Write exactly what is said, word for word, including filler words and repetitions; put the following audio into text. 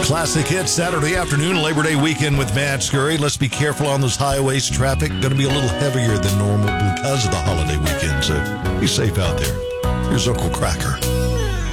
Classic hit Saturday afternoon, Labor Day weekend with Matt Scurry. Let's be careful on those highways. Traffic going to be a little heavier than normal because of the holiday weekend, so be safe out there. Here's Uncle Cracker.